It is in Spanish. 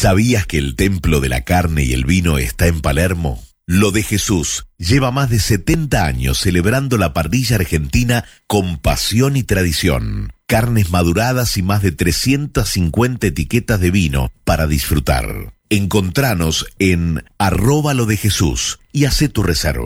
¿Sabías que el templo de la carne y el vino está en Palermo? Lo de Jesús lleva más de 70 años celebrando la parrilla argentina con pasión y tradición. Carnes maduradas y más de 350 etiquetas de vino para disfrutar. Encontranos en @lodejesús y hacé tu reserva.